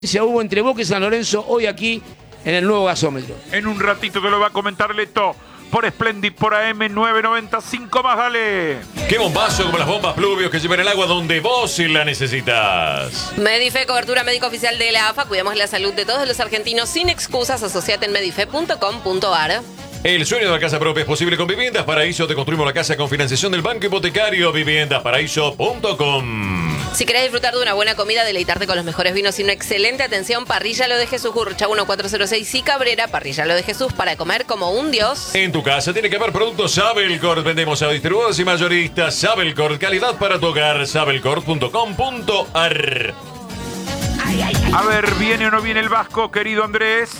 Se hubo entre Boca y San Lorenzo hoy aquí en el nuevo gasómetro. En un ratito te lo va a comentar Leto por Splendid, por AM 995 más, dale. Qué bombazo como las bombas Pluvios que llevan el agua donde vos la necesitas. Medife, cobertura médica oficial de la AFA. Cuidamos la salud de todos los argentinos sin excusas. Asociate en medife.com.ar. El sueño de la casa propia es posible con Viviendas Paraíso. Te construimos la casa con financiación del Banco Hipotecario. Viviendasparaíso.com. Si querés disfrutar de una buena comida, deleitarte con los mejores vinos y una excelente atención, Parrilla Lo de Jesús, Gurrucha 1406 y Cabrera. Parrilla Lo de Jesús, para comer como un dios. En tu casa tiene que haber productos Sabelcord. Vendemos a distribuidores y mayoristas. Sabelcord, calidad para tu hogar. Sabelcord.com.ar. A ver, ¿viene o no viene el Vasco, querido Andrés?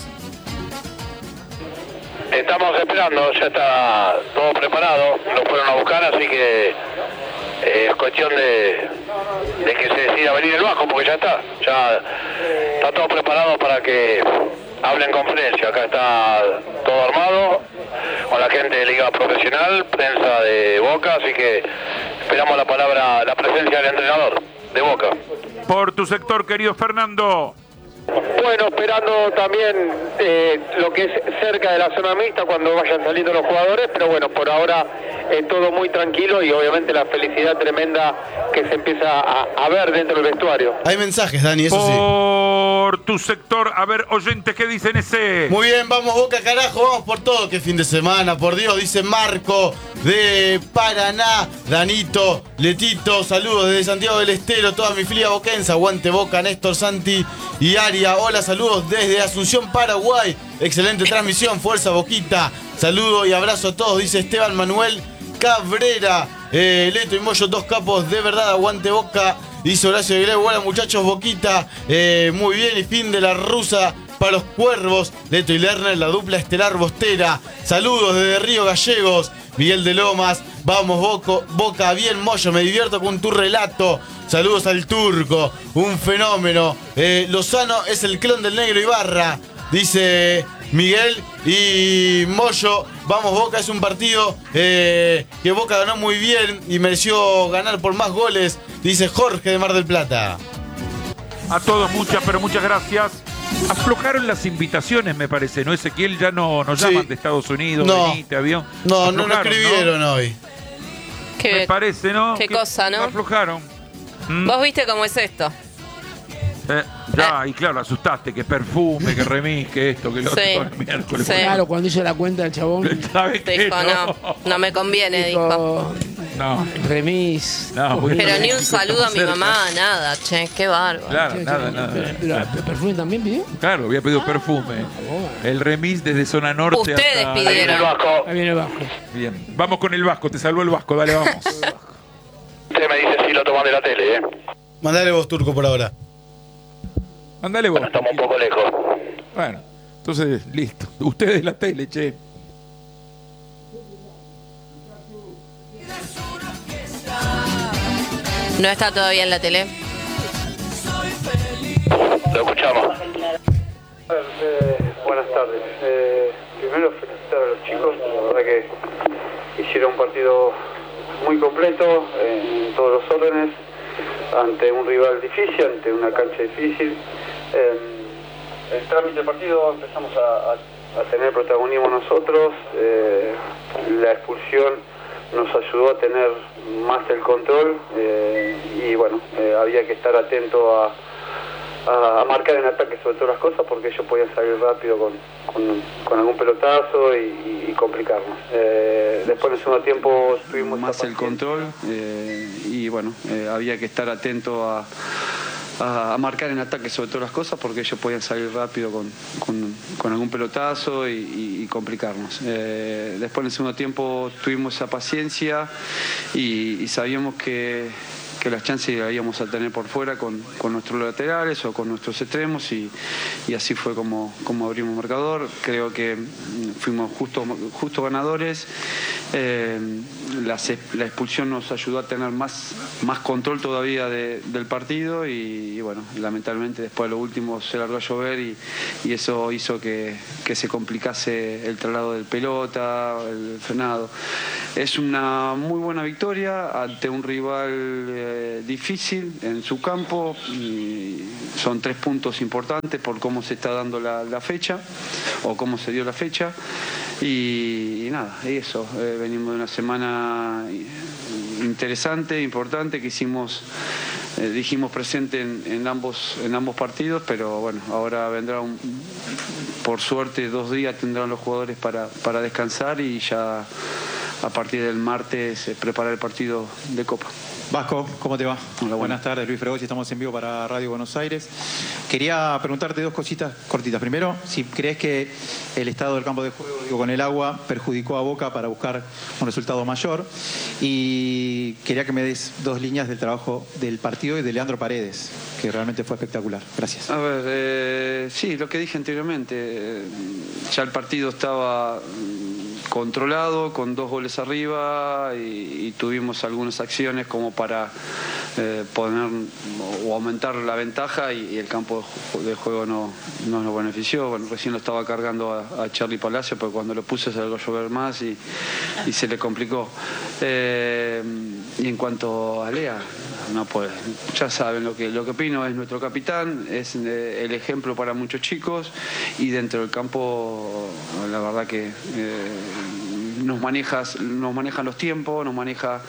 Estamos esperando, ya está todo preparado, lo fueron a buscar, así que es cuestión de que se decida venir el Vasco, porque ya está todo preparado para que hable en conferencia. Acá está todo armado, con la gente de Liga Profesional, prensa de Boca, así que esperamos la presencia del entrenador de Boca. Por tu sector, querido Fernando. Bueno, esperando también lo que es cerca de la zona mixta cuando vayan saliendo los jugadores, pero bueno, por ahora es todo muy tranquilo y obviamente la felicidad tremenda que se empieza a ver dentro del vestuario. Hay mensajes, Dani, eso sí. Por tu sector, a ver, oyentes, ¿qué dicen ese? Muy bien, vamos Boca, carajo, vamos por todo. Qué fin de semana, por Dios, dice Marco de Paraná, Danito, Letito, saludos desde Santiago del Estero, toda mi filia boquense, aguante Boca, Néstor, Santi y Aria. Hola, saludos desde Asunción, Paraguay. Excelente transmisión, fuerza Boquita. Saludo y abrazo a todos, dice Esteban Manuel Cabrera. Leto y Moyo, dos capos, de verdad, aguante Boca. Dice Horacio de Grego, hola muchachos, Boquita. Muy bien, y fin de la rusa para los cuervos. Leto y Lerner, la dupla estelar bostera. Saludos desde Río Gallegos. Miguel de Lomas, vamos Boca, bien Moyo, me divierto con tu relato. Saludos al Turco, un fenómeno. Lozano es el clon del Negro Ibarra, dice Miguel. Y Moyo, vamos Boca, es un partido que Boca ganó muy bien y mereció ganar por más goles, dice Jorge de Mar del Plata. A todos muchas gracias. Aflojaron las invitaciones, me parece, ¿no? Ezequiel, ya no nos llaman de Estados Unidos, no. Venite, avión. No escribieron, ¿no? Hoy. Me parece, ¿no? Qué cosa, ¿no? Aflojaron. ¿Vos viste cómo es esto? Y claro, asustaste, que perfume, que remis, que esto, que lo otro, el miércoles. Sí. Claro, cuando hizo la cuenta del chabón, Te dijo, no me conviene, dijo. No. remis. No, bueno. Pero ni un saludo a mi mamá, nada, che, qué bárbaro. Claro, nada. Pero ¿el perfume también pidió? Claro, había pedido perfume. El remis desde zona norte. Ustedes hasta... pidieron. Ahí viene el Vasco. Bien, vamos con el Vasco, te salvó el Vasco, dale, vamos. Usted me dice si lo toman de la tele, Mandale vos, Turco, por ahora. Andale vos. Bueno, estamos un poco lejos. Bueno, entonces, listo. Ustedes la tele, che. No está todavía en la tele. Lo escuchamos. Buenas tardes. Primero felicitar a los chicos, la verdad que hicieron un partido muy completo en todos los órdenes, ante un rival difícil, ante una cancha difícil. El trámite del partido empezamos a tener protagonismo nosotros. La expulsión nos ayudó a tener más el control y bueno, había que estar atento a marcar en ataque sobre todas las cosas, porque ellos podían salir rápido con algún pelotazo y complicarnos. Después en el segundo tiempo tuvimos más el control y bueno, había que estar atento a marcar en ataque sobre todas las cosas, porque ellos podían salir rápido con algún pelotazo y complicarnos. Después en el segundo tiempo tuvimos esa paciencia y sabíamos que las chances las íbamos a tener por fuera con nuestros laterales o con nuestros extremos y así fue como abrimos marcador. Creo que fuimos justo ganadores. La expulsión nos ayudó a tener más control todavía del partido y bueno, lamentablemente después de lo último se largó a llover y eso hizo que se complicase el traslado del pelota, el frenado. Es una muy buena victoria ante un rival difícil en su campo. Y son 3 puntos importantes por cómo se está dando la fecha o cómo se dio la fecha. Y nada, eso. Venimos de una semana interesante, importante, que dijimos presente en ambos partidos, pero bueno, ahora vendrá por suerte 2 días tendrán los jugadores para descansar y ya a partir del martes preparar el partido de Copa. Vasco, ¿cómo te va? Hola, buenas tardes, Luis Fregosi, estamos en vivo para Radio Buenos Aires. Quería preguntarte 2 cositas cortitas. Primero, si crees que el estado del campo de juego, con el agua, perjudicó a Boca para buscar un resultado mayor. Y quería que me des 2 líneas del trabajo del partido y de Leandro Paredes, que realmente fue espectacular. Gracias. A ver, sí, lo que dije anteriormente, ya el partido estaba controlado, con 2 goles arriba y tuvimos algunas acciones como para poner o aumentar la ventaja y el campo de juego no nos benefició. Bueno, recién lo estaba cargando a Charly Palacio, porque cuando lo puse se le va a llover más y se le complicó. Y en cuanto a Lea, no puede. Ya saben lo que opino, es nuestro capitán, es el ejemplo para muchos chicos y dentro del campo la verdad que nos manejan los tiempos, nos maneja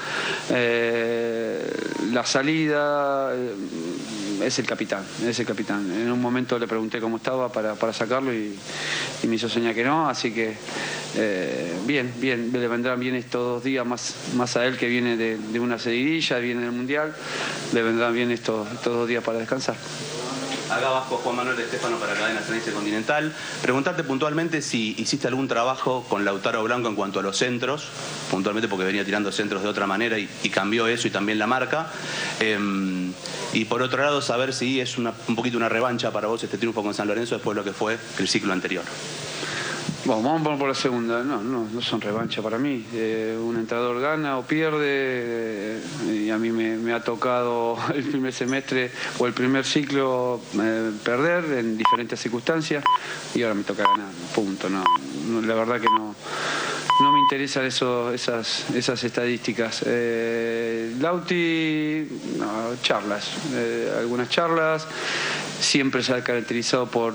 la salida, es el capitán. En un momento le pregunté cómo estaba para sacarlo y me hizo señal que no, así que bien, le vendrán bien estos 2 días más a él, que viene de una seguidilla, viene del Mundial, le vendrán bien estos 2 días para descansar. Acá Vasco, Juan Manuel Estefano para Cadena Ceneice Continental. Preguntarte puntualmente si hiciste algún trabajo con Lautaro Blanco en cuanto a los centros, puntualmente porque venía tirando centros de otra manera y cambió eso y también la marca. Y por otro lado, saber si es un poquito una revancha para vos este triunfo con San Lorenzo después de lo que fue el ciclo anterior. Bueno, vamos por la segunda. No son revancha para mí. Un entrenador gana o pierde y a mí me ha tocado el primer semestre o el primer ciclo perder en diferentes circunstancias y ahora me toca ganar. Punto. La verdad que no me interesan esas estadísticas. Lauti, charlas. Algunas charlas. Siempre se ha caracterizado por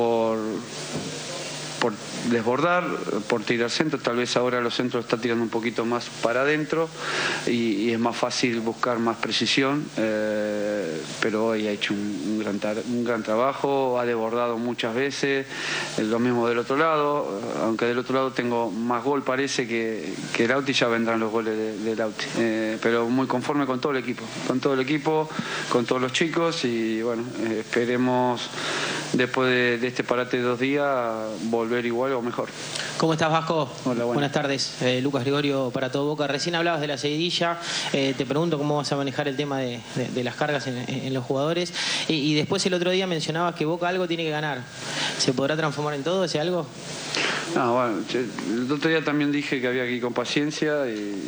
desbordar, por tirar centro. Tal vez ahora los centros está tirando un poquito más para adentro y es más fácil buscar más precisión, pero hoy ha hecho un gran trabajo, ha desbordado muchas veces. Lo mismo del otro lado, aunque del otro lado tengo más gol parece que Lauti, ya vendrán los goles de Lauti, pero muy conforme con todo el equipo, con todos los chicos y bueno, esperemos después de este parate de 2 días volver igual o mejor. ¿Cómo estás, Vasco? Hola, buenas tardes. Lucas Gregorio para Todo Boca. Recién hablabas de la seguidilla. Te pregunto cómo vas a manejar el tema de las cargas en los jugadores. Y después el otro día mencionabas que Boca algo tiene que ganar. ¿Se podrá transformar en todo ese algo? No, bueno, el otro día también dije que había que ir con paciencia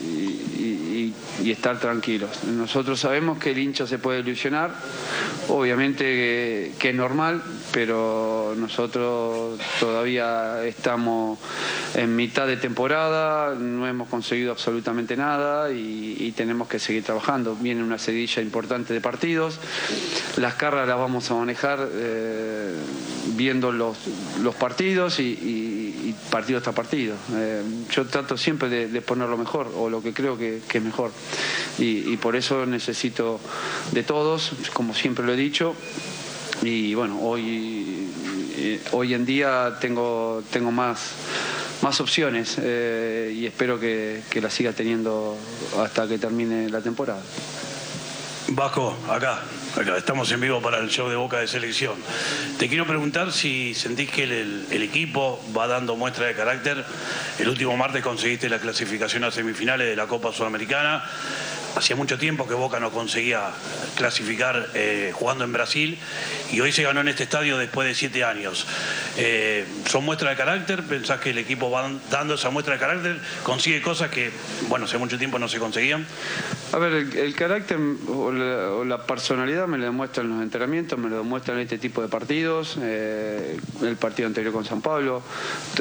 y estar tranquilos. Nosotros sabemos que el hincha se puede ilusionar, obviamente que es normal, pero nosotros todavía estamos en mitad de temporada, no hemos conseguido absolutamente nada y tenemos que seguir trabajando. Viene una seguidilla importante de partidos, las cargas las vamos a manejar viendo los partidos y partido tras partido. Yo trato siempre de poner lo mejor o lo que creo que es mejor y por eso necesito de todos, como siempre lo he dicho, y bueno, hoy en día tengo más opciones y espero que las siga teniendo hasta que termine la temporada. Vasco, acá estamos en vivo para el show de Boca de Selección. Te quiero preguntar si sentís que el equipo va dando muestra de carácter. El último martes conseguiste la clasificación a semifinales de la Copa Sudamericana. Hacía mucho tiempo que Boca no conseguía clasificar jugando en Brasil y hoy se ganó en este estadio después de 7 años. ¿Son muestras de carácter? ¿Pensás que el equipo va dando esa muestra de carácter? ¿Consigue cosas que, bueno, hace mucho tiempo no se conseguían? A ver, el carácter o la personalidad me lo demuestran en los entrenamientos, me lo demuestran en este tipo de partidos, el partido anterior con San Pablo.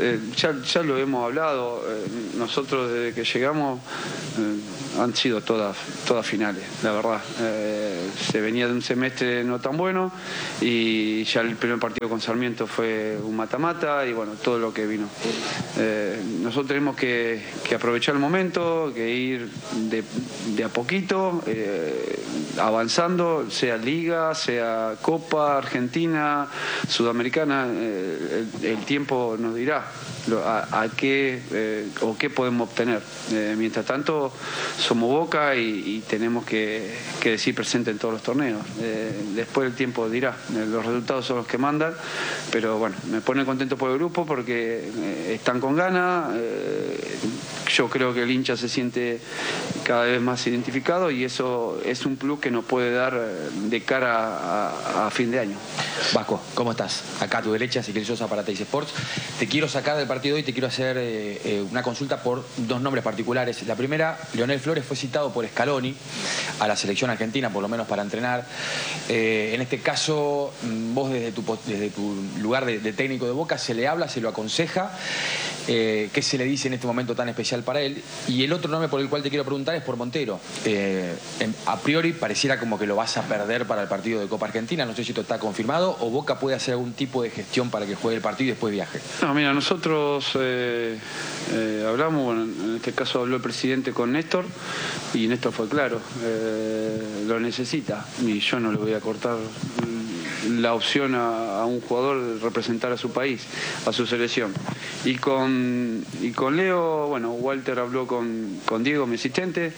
Ya lo hemos hablado, nosotros desde que llegamos han sido todas todas finales, la verdad. Se venía de un semestre no tan bueno y ya el primer partido con Sarmiento fue un mata-mata y bueno, todo lo que vino. Nosotros tenemos que aprovechar el momento, que ir de a poquito, avanzando, sea Liga, sea Copa, Argentina, Sudamericana, el tiempo nos dirá a qué o qué podemos obtener. Mientras tanto, somos Boca y tenemos que decir presente en todos los torneos. Después el tiempo dirá, los resultados son los que mandan, pero bueno, me pone contento por el grupo porque están con ganas. Yo creo que el hincha se siente cada vez más identificado y eso es un plus que nos puede dar de cara a fin de año. Vasco, ¿cómo estás? Acá a tu derecha, Ezequiel Sosa para Teis Sports. Te quiero sacar del partido hoy, te quiero hacer una consulta por dos nombres particulares. La primera, Leonel Flores fue citado por Scaloni a la selección argentina, por lo menos para entrenar. En este caso, vos desde tu lugar de técnico de Boca, ¿se le habla, se lo aconseja? ¿Qué se le dice en este momento tan especial para él? Y el otro nombre por el cual te quiero preguntar es por Montero. A priori pareciera como que lo vas a perder para el partido de Copa Argentina. No sé si esto está confirmado o Boca puede hacer algún tipo de gestión para que juegue el partido y después viaje. No, mira, nosotros hablamos, bueno, en este caso habló el presidente con Néstor y Néstor fue claro, lo necesita y yo no le voy a cortar la opción a un jugador de representar a su país, a su selección. Y con Leo, bueno, Walter habló con Diego, mi asistente,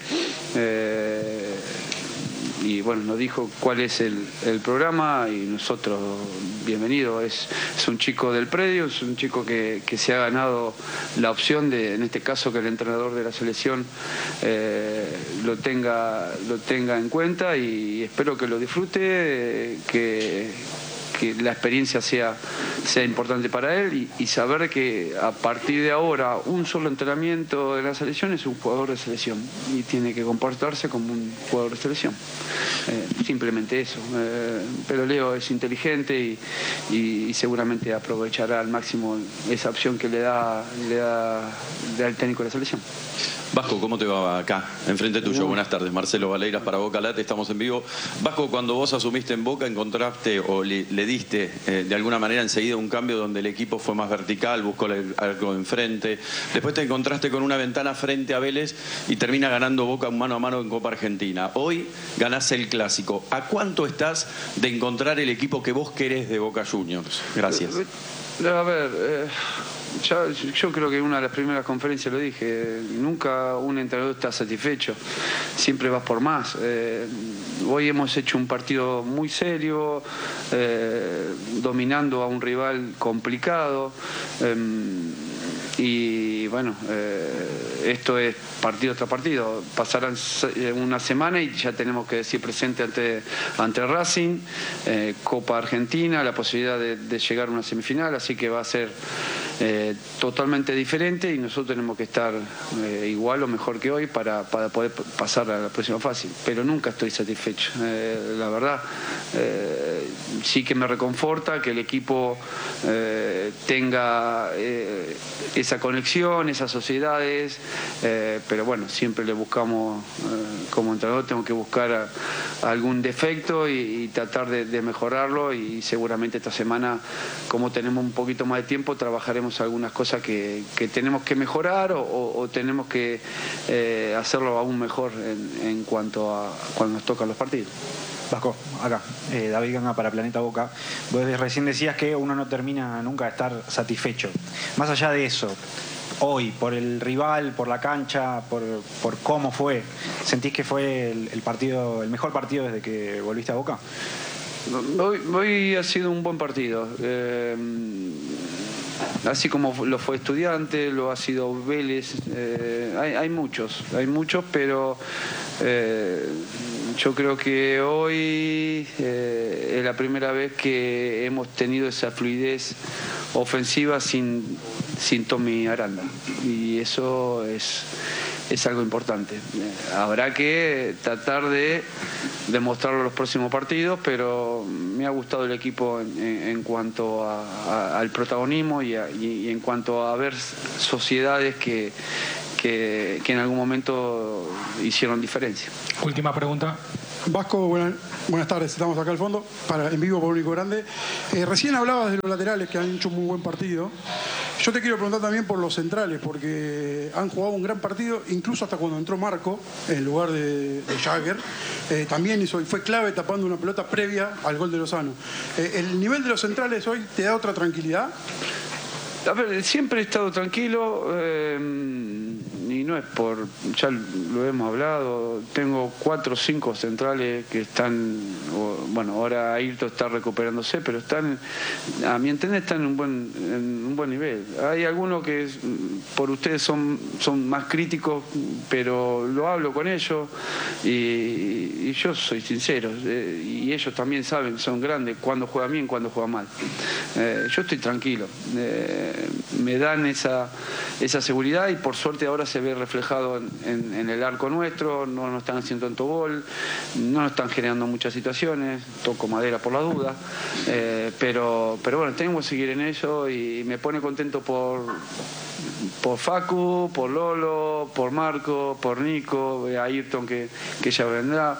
y bueno, nos dijo cuál es el programa y nosotros, bienvenido, es un chico del predio, es un chico que se ha ganado la opción de, en este caso, que el entrenador de la selección lo tenga en cuenta y espero que lo disfrute, que la experiencia sea importante para él y saber que a partir de ahora un solo entrenamiento de la selección es un jugador de selección y tiene que comportarse como un jugador de selección. Simplemente eso. Pero Leo es inteligente y seguramente aprovechará al máximo esa opción que le da el técnico de la selección. Vasco, ¿cómo te va acá? Enfrente tuyo, buenas tardes. Marcelo Valeiras para Boca Late, estamos en vivo. Vasco, cuando vos asumiste en Boca, encontraste o le diste de alguna manera enseguida un cambio donde el equipo fue más vertical, buscó algo enfrente. Después te encontraste con una ventana frente a Vélez y termina ganando Boca un mano a mano en Copa Argentina. Hoy ganás el Clásico. ¿A cuánto estás de encontrar el equipo que vos querés de Boca Juniors? Gracias. A ver, yo creo que en una de las primeras conferencias lo dije, nunca un entrenador está satisfecho, siempre vas por más. Hoy hemos hecho un partido muy serio, dominando a un rival complicado. Y bueno, esto es partido tras partido. Pasarán una semana y ya tenemos que decir presente ante Racing, Copa Argentina, la posibilidad de llegar a una semifinal, así que va a ser totalmente diferente y nosotros tenemos que estar igual o mejor que hoy para poder pasar a la próxima fase. Pero nunca estoy satisfecho, la verdad. Sí que me reconforta que el equipo tenga esa conexión, esas sociedades, pero bueno, siempre le buscamos, como entrenador tengo que buscar algún defecto y tratar de mejorarlo y seguramente esta semana, como tenemos un poquito más de tiempo, trabajaremos algunas cosas que tenemos que mejorar o tenemos que hacerlo aún mejor en cuanto a cuando nos tocan los partidos. Vasco, acá, David Ganga para Planeta Boca. Vos recién decías que uno no termina nunca de estar satisfecho. Más allá de eso, hoy, por el rival, por la cancha, por cómo fue, ¿sentís que fue el mejor partido desde que volviste a Boca? Hoy ha sido un buen partido. Así como lo fue Estudiante, lo ha sido Vélez, hay muchos, pero yo creo que hoy es la primera vez que hemos tenido esa fluidez ofensiva sin Tommy Aranda y eso es algo importante. Habrá que tratar de demostrarlo en los próximos partidos, pero me ha gustado el equipo en cuanto al protagonismo y en cuanto a ver sociedades que que en algún momento hicieron diferencia. Última pregunta. Vasco, buenas tardes, estamos acá al fondo, en vivo por Único Grande. Recién hablabas de los laterales que han hecho un muy buen partido. Yo te quiero preguntar también por los centrales, porque han jugado un gran partido, incluso hasta cuando entró Marco, en lugar de Jagger. También fue clave tapando una pelota previa al gol de Lozano. ¿El nivel de los centrales hoy te da otra tranquilidad? A ver, siempre he estado tranquilo y no es por, ya lo hemos hablado, tengo 4 o 5 centrales que están, bueno, ahora Ayrton está recuperándose, pero están, a mi entender, están en un buen nivel. Hay algunos que por ustedes son más críticos, pero lo hablo con ellos y yo soy sincero, y ellos también saben, son grandes, cuando juegan bien, cuando juegan mal. Yo estoy tranquilo. Me dan esa seguridad y por suerte ahora se ve reflejado en el arco nuestro, no nos están haciendo tanto gol, no nos están generando muchas situaciones, toco madera por la duda, pero bueno, tenemos que seguir en eso y me pone contento por Facu, por Lolo, por Marco, por Nico, Ayrton que ya vendrá.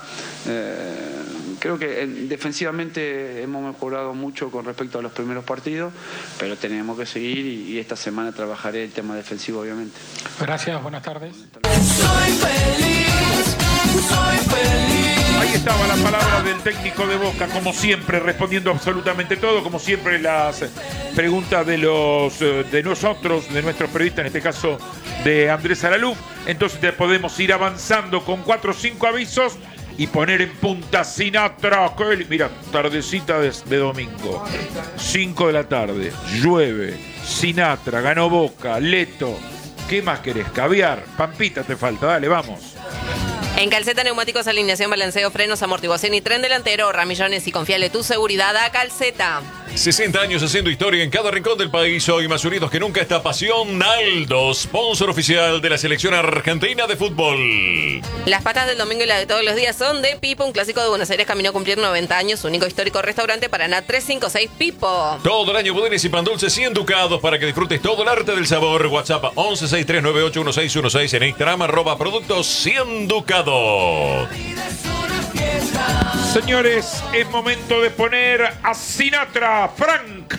Creo que defensivamente hemos mejorado mucho con respecto a los primeros partidos, pero tenemos que seguir y esta semana trabajaré el tema defensivo, obviamente. Gracias, buenas tardes. Soy feliz. Ahí estaba la palabra del técnico de Boca, como siempre, respondiendo absolutamente todo, como siempre las preguntas de nosotros, de nuestros periodistas, en este caso de Andrés Araluf. Entonces podemos ir avanzando con 4 o 5 avisos y poner en punta Sinatra. Mira, tardecita de domingo, 5 de la tarde, llueve, Sinatra, ganó Boca, Leto. ¿Qué más querés? Caviar, Pampita te falta, dale, vamos. En Calceta, neumáticos, alineación, balanceo, frenos, amortiguación y tren delantero. Ahorra millones y confíale tu seguridad a Calceta. 60 años haciendo historia en cada rincón del país. Hoy más unidos que nunca esta pasión. Aldo, sponsor oficial de la selección argentina de fútbol. Las patas del domingo y las de todos los días son de Pipo, un clásico de Buenos Aires, caminó a cumplir 90 años. Único histórico restaurante Paraná 356 Pipo. Todo el año budines y pan dulces 100 ducados para que disfrutes todo el arte del sabor. WhatsApp 1163981616, en Instagram @productos 100 ducados. Señores, es momento de poner a Sinatra, Frank.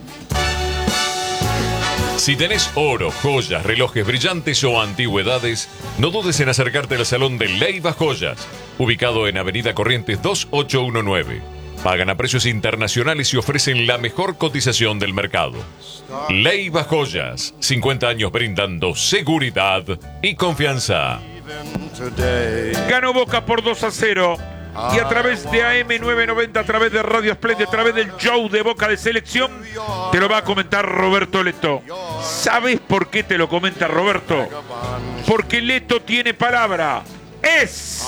Si tenés oro, joyas, relojes brillantes o antigüedades, no dudes en acercarte al salón de Leiva Joyas, ubicado en Avenida Corrientes 2819. Pagan a precios internacionales y ofrecen la mejor cotización del mercado. Leiva Joyas, 50 años brindando seguridad y confianza. Ganó Boca por 2-0. Y a través de AM990, a través de Radio Esplendid, a través del show de Boca de Selección, te lo va a comentar Roberto Leto. ¿Sabes por qué te lo comenta Roberto? Porque Leto tiene palabra. Es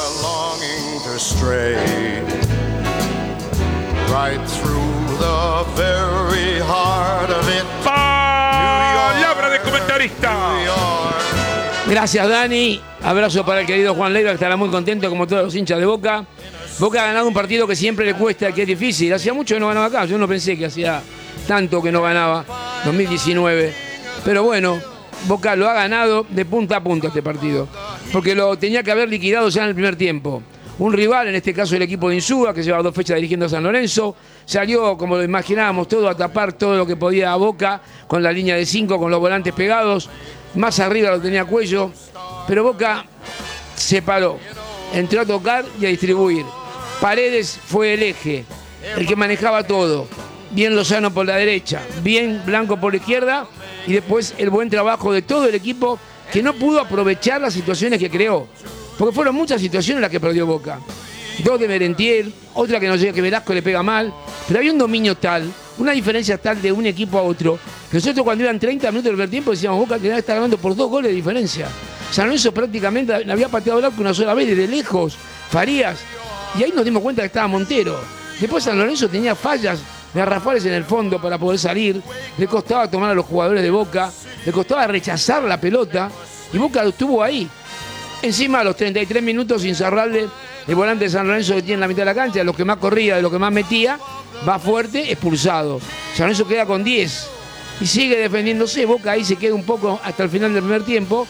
palabra de comentarista. Gracias, Dani. Abrazo para el querido Juan Leiva, que estará muy contento, como todos los hinchas de Boca. Boca ha ganado un partido que siempre le cuesta, que es difícil. Hacía mucho que no ganaba acá. Yo no pensé que hacía tanto que no ganaba, 2019. Pero bueno, Boca lo ha ganado de punta a punta este partido. Porque lo tenía que haber liquidado ya en el primer tiempo. Un rival, en este caso el equipo de Insúa, que lleva 2 fechas dirigiendo a San Lorenzo, salió, como lo imaginábamos todo, a tapar todo lo que podía a Boca, con la línea de 5, con los volantes pegados. Más arriba lo tenía Cuello, pero Boca se paró, entró a tocar y a distribuir. Paredes fue el eje, el que manejaba todo. Bien Lozano por la derecha, bien Blanco por la izquierda, y después el buen trabajo de todo el equipo, que no pudo aprovechar las situaciones que creó, porque fueron muchas situaciones las que perdió Boca. 2 de Merentiel, otra que no llega, que Velasco le pega mal, pero había un dominio tal, una diferencia tal de un equipo a otro, que nosotros cuando iban 30 minutos del primer tiempo decíamos, Boca tenía que estar ganando por 2 goles de diferencia. San Lorenzo prácticamente había pateado el arco una sola vez, desde lejos, Farías, y ahí nos dimos cuenta que estaba Montero. Después San Lorenzo tenía fallas garrafales en el fondo para poder salir, le costaba tomar a los jugadores de Boca, le costaba rechazar la pelota, y Boca estuvo ahí. Encima a los 33 minutos Insaurralde, el volante de San Lorenzo, que tiene en la mitad de la cancha, de lo que más corría, de lo que más metía, va fuerte, expulsado. San Lorenzo queda con 10 y sigue defendiéndose. Boca ahí se queda un poco hasta el final del primer tiempo,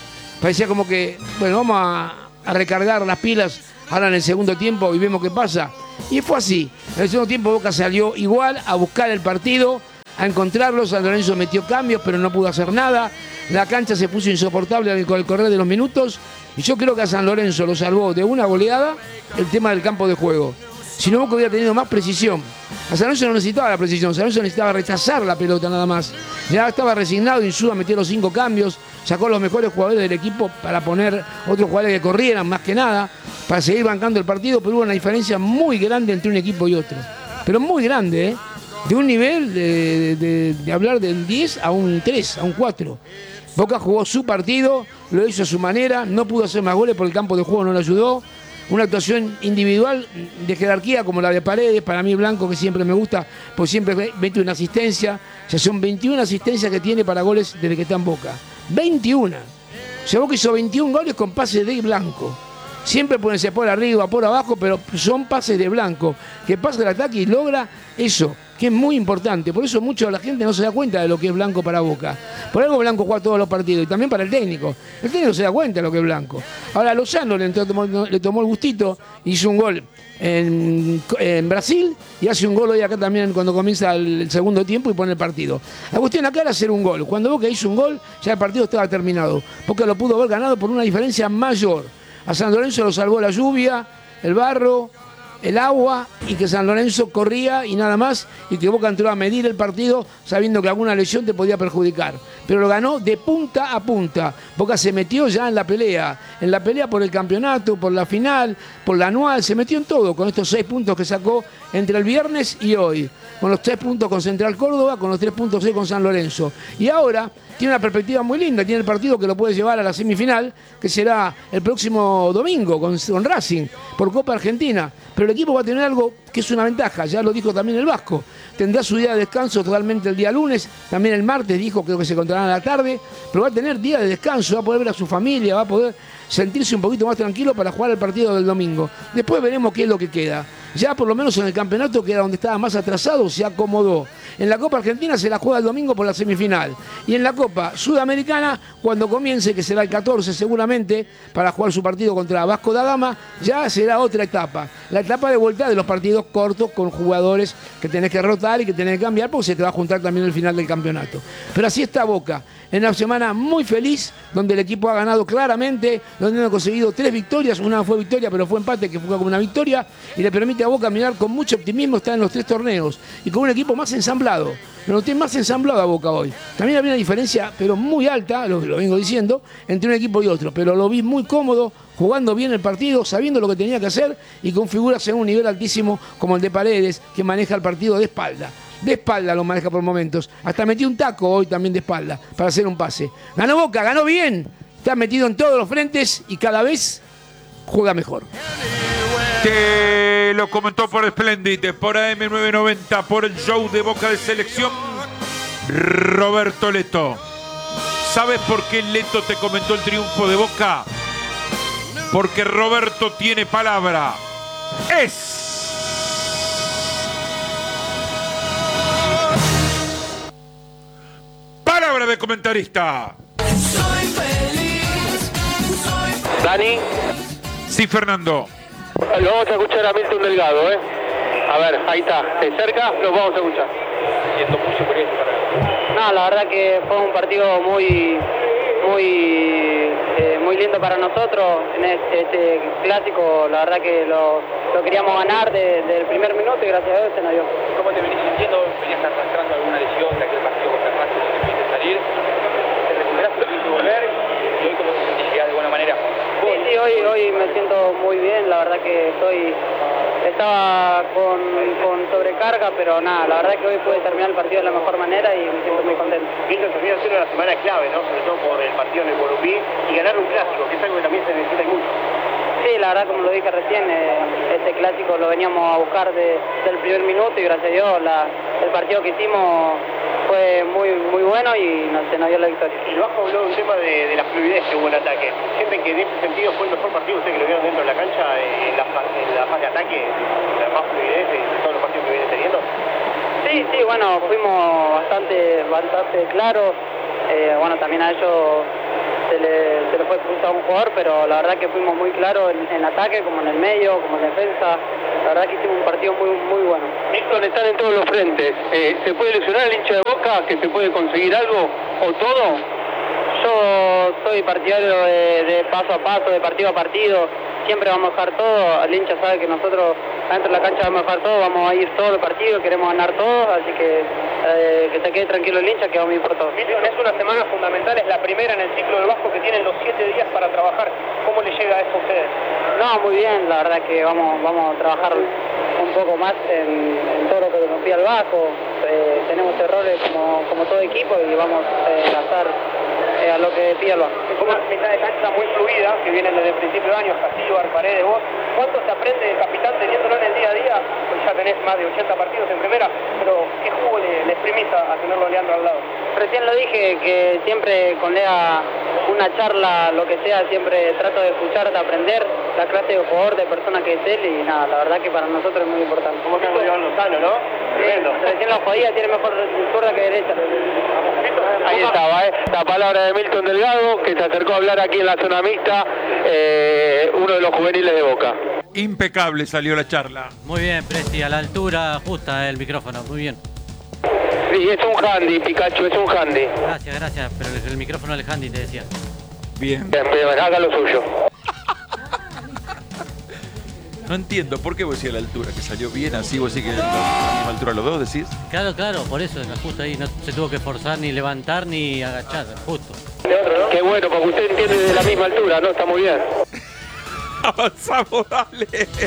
parecía como que, bueno, vamos a recargar las pilas ahora en el segundo tiempo y vemos qué pasa. Y fue así. En el segundo tiempo Boca salió igual a buscar el partido, a encontrarlo. San Lorenzo metió cambios, pero no pudo hacer nada. La cancha se puso insoportable con el correr de los minutos. Y yo creo que a San Lorenzo lo salvó de una goleada el tema del campo de juego. Si no, Boca hubiera tenido más precisión. A San Lorenzo no necesitaba la precisión, San Lorenzo necesitaba rechazar la pelota nada más. Ya estaba resignado, Insúa metió los 5 cambios, sacó los mejores jugadores del equipo para poner otros jugadores que corrieran más que nada, para seguir bancando el partido, pero hubo una diferencia muy grande entre un equipo y otro. Pero muy grande, ¿eh? De un nivel de hablar del 10 a un 3, a un 4. Boca jugó su partido, lo hizo a su manera, no pudo hacer más goles porque el campo de juego no le ayudó. Una actuación individual de jerarquía como la de Paredes, para mí Blanco, que siempre me gusta, pues siempre mete una asistencia. Ya son 21 asistencias que tiene para goles desde que está en Boca. 21. O sea, Boca hizo 21 goles con pases de Blanco. Siempre ponerse por arriba, por abajo, pero son pases de Blanco, que pasa el ataque y logra eso, que es muy importante. Por eso mucho la gente no se da cuenta de lo que es Blanco para Boca. Por algo Blanco juega todos los partidos, y también para el técnico. El técnico se da cuenta de lo que es Blanco. Ahora Lozano le tomó el gustito, hizo un gol en Brasil y hace un gol hoy acá también cuando comienza el segundo tiempo y pone el partido. La cuestión acá era hacer un gol. Cuando Boca hizo un gol, ya el partido estaba terminado. Boca lo pudo haber ganado por una diferencia mayor. A San Lorenzo lo salvó la lluvia, el barro, el agua, y que San Lorenzo corría y nada más, y que Boca entró a medir el partido sabiendo que alguna lesión te podía perjudicar. Pero lo ganó de punta a punta. Boca se metió ya en la pelea por el campeonato, por la final, por la anual, se metió en todo con estos 6 puntos que sacó entre el viernes y hoy. Con los 3 puntos con Central Córdoba, con los 3 puntos con San Lorenzo. Y ahora tiene una perspectiva muy linda, tiene el partido que lo puede llevar a la semifinal, que será el próximo domingo con Racing, por Copa Argentina. Pero el equipo va a tener algo que es una ventaja, ya lo dijo también el Vasco. Tendrá su día de descanso totalmente el día lunes, también el martes dijo, creo que se encontrarán a la tarde, pero va a tener día de descanso, va a poder ver a su familia, va a poder sentirse un poquito más tranquilo para jugar el partido del domingo. Después veremos qué es lo que queda. Ya por lo menos en el campeonato, que era donde estaba más atrasado, se acomodó. En la Copa Argentina se la juega el domingo por la semifinal. Y en la Copa Sudamericana, cuando comience, que será el 14 seguramente, para jugar su partido contra Vasco da Gama, ya será otra etapa. La etapa de vuelta de los partidos cortos con jugadores que tenés que rotar y que tenés que cambiar, porque se te va a juntar también el final del campeonato. Pero así está Boca, en una semana muy feliz, donde el equipo ha ganado claramente, donde han conseguido 3 victorias, una fue victoria, pero fue empate, que fue como una victoria, y le permite a Boca mirar con mucho optimismo, está en los 3 torneos, y con un equipo más ensamblado. Lo noté más ensamblado a Boca hoy. También había una diferencia, pero muy alta, lo vengo diciendo, entre un equipo y otro, pero lo vi muy cómodo, jugando bien el partido, sabiendo lo que tenía que hacer, y con figuras en un nivel altísimo, como el de Paredes, que maneja el partido de espalda. De espalda lo maneja por momentos. Hasta metió un taco hoy también de espalda para hacer un pase. Ganó Boca, ganó bien. Está metido en todos los frentes y cada vez juega mejor. Te lo comentó por Splendid, por AM990, por el show de Boca de Selección, Roberto Leto. ¿Sabes por qué Leto te comentó el triunfo de Boca? Porque Roberto tiene palabra. Es palabra de comentarista. Soy feliz, Dani. Sí, Fernando. Lo vamos a escuchar a Milton Delgado, ¿eh? A ver, ahí está, de cerca los vamos a escuchar. Siento mucho por esto. No, la verdad que fue un partido muy lindo para nosotros. En este clásico, la verdad que lo queríamos ganar desde el primer minuto y gracias a Dios se nos dio. ¿Cómo te venís sintiendo? ¿Venías arrastrando alguna lesión de aquel partido contra Racing que te pudiste salir? ¿Te recuperaste, lo pudiste volver? ¿Y hoy cómo te sentís? ¿Llegás de buena manera? Sí, hoy me siento muy bien. La verdad que estaba con sobrecarga, pero nada, la verdad que hoy pude terminar el partido de la mejor manera y me siento muy contento. Esto termina siendo una semana clave, ¿no? Sobre todo por el partido en el Morumbi y ganar un clásico, que es algo que también se necesita mucho. Sí, la verdad, como lo dije recién, este clásico lo veníamos a buscar desde el primer minuto y gracias a Dios el partido que hicimos fue muy bueno y se nos dio la victoria. Y lo has hablado de un tema de la fluidez que hubo en el ataque. ¿Sienten que en ese sentido fue el mejor partido ustedes que lo vieron dentro de la cancha, en la fase de ataque, la más fluidez de todos los partidos que vienen teniendo? Sí, bueno, fuimos bastante claros. Bueno, también a ellos se le fue expulsado a un jugador, pero la verdad que fuimos muy claros en ataque, como en el medio, como en defensa. La verdad que hicimos un partido muy, muy bueno. Milton, están en todos los frentes. ¿Se puede ilusionar el hincha de Boca que se puede conseguir algo o todo? Yo soy partidario de paso a paso, de partido a partido. Siempre vamos a dejar todo. El hincha sabe que nosotros adentro de la cancha vamos a dejar todo. Vamos a ir todos los partidos, queremos ganar todos. Así que se quede tranquilo el hincha, que vamos a ir por todo. Milton, es una semana fundamental, es la primera en el ciclo del Vasco que tienen los 7 días para trabajar. ¿Cómo le llega eso a ustedes? No, muy bien. La verdad que vamos a trabajar un poco más en todo lo que nos pide el Vasco. Tenemos errores como todo equipo y vamos a estar a lo que pide el Vasco. Una mitad de cancha muy fluida, que vienen desde el principio de año, Castillo, Paredes, vos. ¿Cuánto se aprende del capitán teniéndolo en el día a día? Pues ya tenés más de 80 partidos en primera, pero ¿qué jugo le exprimís a tenerlo a Leandro al lado? Recién lo dije, que siempre con Lea una charla, lo que sea, siempre trato de escuchar, de aprender la clase de jugador, de persona que es él, y nada, la verdad que para nosotros es muy importante. ¿Cómo que Iván Lozano, no? Tremendo. Recién lo jodía, tiene mejor zurda que derecha. Ahí estaba, la palabra de Milton Delgado, que se acercó a hablar aquí en la zona mixta, uno de los juveniles de Boca. Impecable salió la charla. Muy bien, Presti, a la altura justa el micrófono, muy bien. Sí, es un handy, Pikachu, es un handy. Gracias, pero el micrófono del handy te decía. Bien. Bien, haga lo suyo. No entiendo, ¿por qué vos decís a la altura? Que salió bien así, vos decís que a la misma altura los dos decís. Claro, por eso, justo ahí no se tuvo que forzar ni levantar ni agachar, justo. Qué bueno, porque usted entiende de la misma altura, ¿no? Está muy bien. Avanzamos, dale.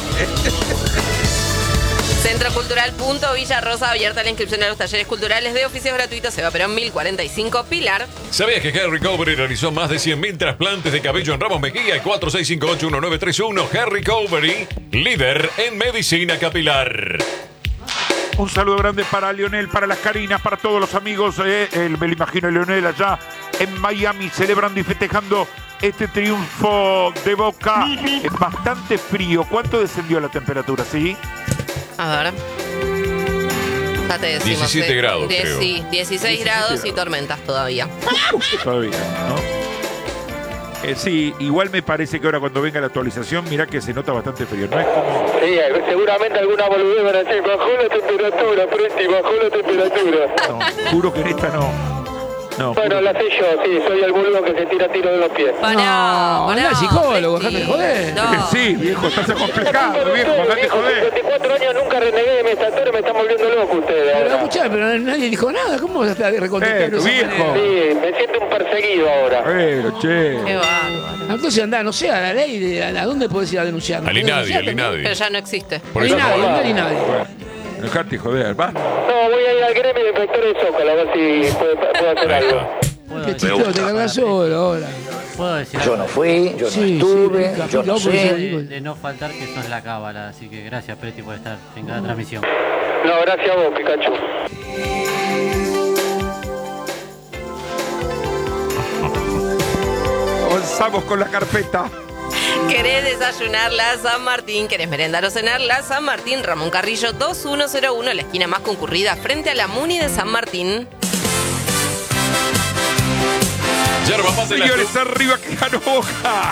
Centro Cultural Punto Villa Rosa, abierta la inscripción de los talleres culturales de oficios gratuitos. Eva Perón 1045, Pilar. ¿Sabías que Harry Covery realizó más de 100.000 trasplantes de cabello en Ramos Mejía? 46581931. Harry Covery, líder en medicina capilar. Un saludo grande para Lionel, para las Carinas, para todos los amigos. Me lo imagino a Lionel allá en Miami celebrando y festejando este triunfo de Boca. Es bastante frío. ¿Cuánto descendió la temperatura, sí? A ver. Ya te decimos. 17 grados, creo. Sí, 16 grados y tormentas todavía. Todavía, ¿no? Sí, igual me parece que ahora cuando venga la actualización, mirá que se nota bastante frío. No es como... Sí, seguramente alguna boludez van a decir, bajó la temperatura, Presti, bajó la temperatura. No, juro que en esta no. No, bueno, la sé yo, sí, soy el boludo que se tira tiro de los pies. No, anda al psicólogo, dejate de joder. No. Sí, viejo, estás acomplejado, viejo, dejate de joder. 54 años nunca renegué de mi estatura, me están volviendo loco ustedes. Pero escuchá, pero nadie dijo nada, ¿cómo vas a estar recontestando esa viejo. manera? Sí, me siento un perseguido ahora. Pero, che. Qué bárbaro. Entonces andá, no sé, a la ley, ¿a dónde podés ir a denunciar? Al INADI. Pero ya no existe. Por eso al INADI. Bueno, dejate de joder, va. No, voy a ir al gremio de inspectores de Zócalo, a ver si puedo hacer algo. Qué chistoso, te cargas solo ahora. ¿Puedo decir Yo algo? no fui, yo no estuve, yo no sé. De no faltar, que sos la cábala, así que gracias, Presti, por estar en cada transmisión. No, gracias a vos, Pikachu. Avanzamos con la carpeta. ¿Querés desayunar la San Martín? ¿Querés merendar o cenar la San Martín? Ramón Carrillo 2101, la esquina más concurrida frente a la Muni de San Martín. Señores, arriba que ganó Boca.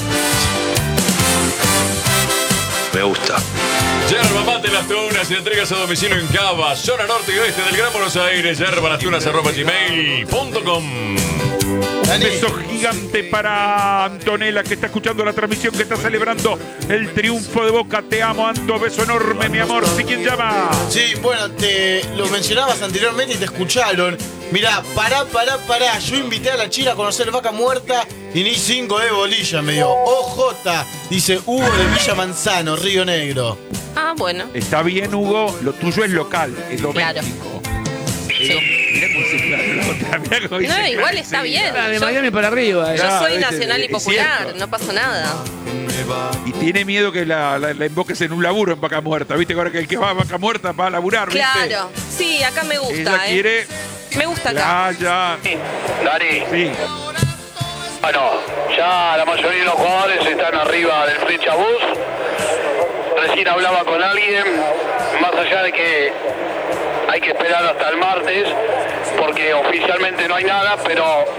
Me gusta. Yerba Mate Las Tunas y entregas a domicilio en Cava, zona norte y oeste del Gran Buenos Aires. yerbalastunas@gmail.com. Un beso gigante para Antonella, que está escuchando la transmisión, que está celebrando el triunfo de Boca. Te amo, Anto. Beso enorme, mi amor. ¿Sí, quién llama? Sí, bueno, te lo mencionabas anteriormente y te escucharon. Mirá, pará. Yo invité a la China a conocer Vaca Muerta y ni 5 de bolilla me dio. OJ, dice Hugo de Villa Manzano, Río Negro. Ah, bueno. Está bien, Hugo. Lo tuyo es local, es doméstico. No, igual está bien. De Miami para arriba. Yo soy nacional y popular, no pasa nada. Y tiene miedo que la invoques en un laburo en Vaca Muerta. ¿Viste? Ahora que el que va a Vaca Muerta va a laburar, ¿viste? Claro, sí, acá me gusta. Ella quiere... Me gusta acá. Ya. Dari. Sí. Bueno, ya la mayoría de los jugadores están arriba del Flechabús. Recién hablaba con alguien, más allá de que hay que esperar hasta el martes, porque oficialmente no hay nada, pero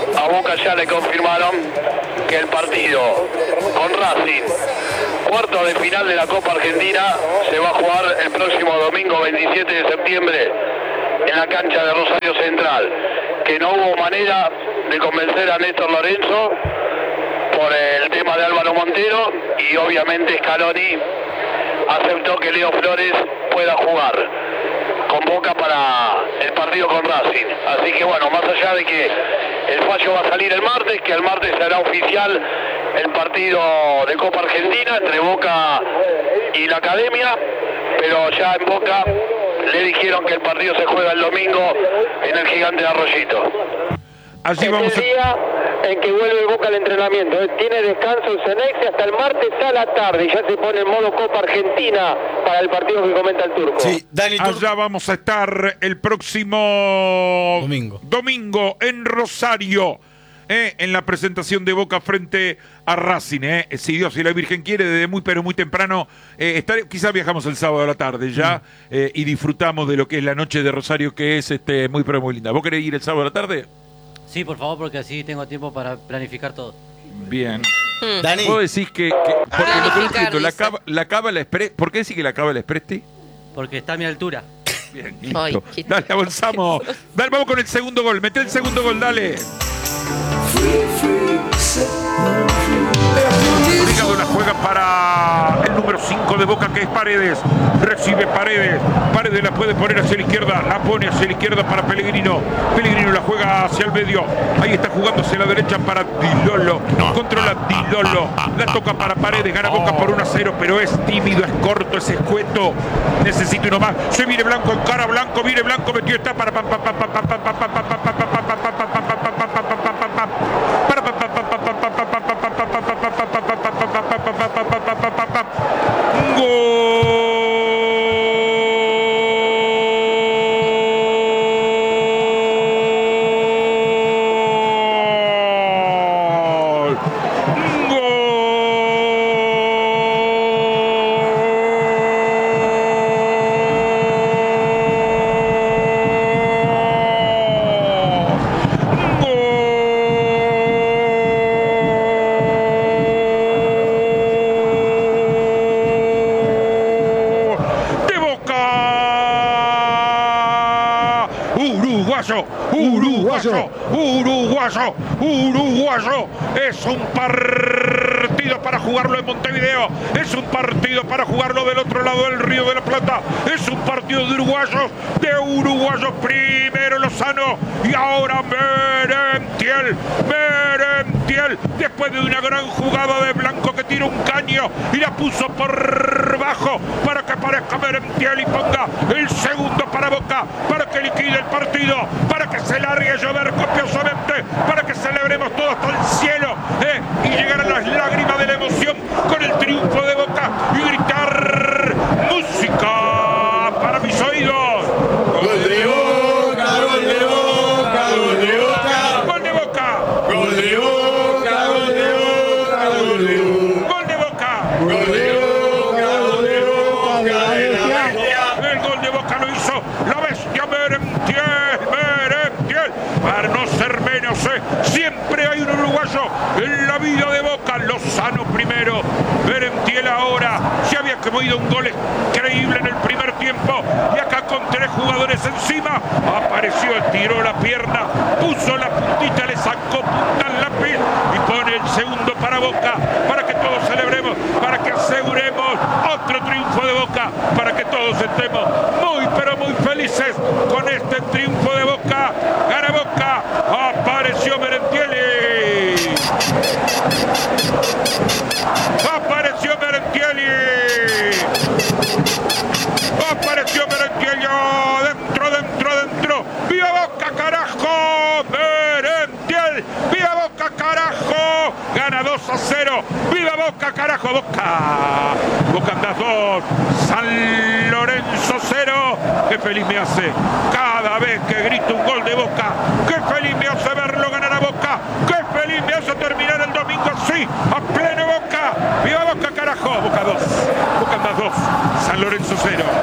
a Boca ya le confirmaron que el partido con Racing, cuarto de final de la Copa Argentina, se va a jugar el próximo domingo 27 de septiembre en la cancha de Rosario Central, que no hubo manera de convencer a Néstor Lorenzo por el tema de Álvaro Montero, y obviamente Scaloni aceptó que Leo Flores pueda jugar con Boca para el partido con Racing. Así que bueno, más allá de que el fallo va a salir el martes, que el martes será oficial el partido de Copa Argentina entre Boca y la Academia, pero ya en Boca le dijeron que el partido se juega el domingo en el Gigante de Arroyito. Así vamos el día en que vuelve Boca al entrenamiento. Tiene descanso el Cenex hasta el martes a la tarde y ya se pone en modo Copa Argentina para el partido que comenta el Turco. Sí, Dani, allá vamos a estar el próximo domingo en Rosario, en la presentación de Boca frente a Racing. Si Dios y la Virgen quiere, desde muy pero muy temprano quizás viajamos el sábado a la tarde ya y disfrutamos de lo que es la noche de Rosario, que es muy pero muy linda. ¿Vos querés ir el sábado a la tarde? Sí, por favor, porque así tengo tiempo para planificar todo. Bien. Dani. ¿Vos decís que porque lo que no entiendo, la Cábala Express, ¿por qué decís que la Cábala Express? Porque está a mi altura. Bien, listo. Dale, avanzamos. Dale, vamos con el segundo gol. Mete el segundo gol, dale. Rigado la juega para el número 5 de Boca, que es Paredes. Recibe Paredes. Paredes la puede poner hacia la izquierda. La pone hacia la izquierda para Pellegrino. Pellegrino la juega hacia el medio. Ahí está jugando hacia la derecha para Di Lollo. Controla Di Lollo. La toca para Paredes. Gana Boca por 1-0, pero es tímido, es corto, es escueto. Necesita uno más. Se viene Blanco, encara Blanco. Viene Blanco, metió esta para uruguayo. Es un partido para jugarlo en Montevideo. Es un partido para jugarlo del otro lado del Río de la Plata. Es un partido de uruguayos. Primero Lozano y ahora Merentiel. Después de una gran jugada de Blanco, que tira un caño y la puso por bajo para que aparezca Merentiel y ponga el segundo para Boca, para que liquide el partido, para que se largue a llover copiosamente, para que celebremos todos hasta el cielo y llegar a las lágrimas de la emoción con el triunfo de Boca y gritar música para mis oídos. Gol de Boca, gol de Boca, gol de Boca, gol de Boca, gol de Boca, gol de Boca, gol de Boca, gol de Boca, gol de Boca, gol de Boca, el gol de Boca lo hizo la bestia Merentiel, para no ser menos, siempre hay un uruguayo en la vida de Boca. Lozano primero, Merentiel ahora. Se había comido un gol increíble en el primer tiempo y acá con 3 jugadores encima apareció, estiró la pierna, puso la puntita, le sacó punta al lápiz y pone el segundo para Boca, para que todos celebremos, para que aseguremos otro triunfo de Boca, para que todos estemos muy pero muy felices con este triunfo de Boca. Gana Boca, apareció Merentiel. Apareció Merentiel. Dentro. ¡Viva Boca, carajo! Merentiel. ¡Viva Boca, carajo! Gana 2-0. ¡Viva Boca, carajo! Boca anda 2. San Lorenzo 0. ¡Qué feliz me hace cada vez que grito un gol de Boca! ¡Qué feliz me hace verlo ganar a Boca! ¡Qué feliz me hace terminar el domingo así! ¡A pleno Boca! ¡Viva Boca, carajo! Boca 2. Boca anda 2. San Lorenzo 0.